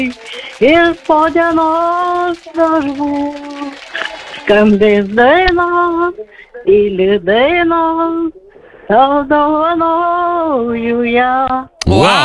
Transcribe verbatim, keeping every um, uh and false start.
ele pode a nós dar voz. Candes de nós, ilha de nós, todo a nós, Uau!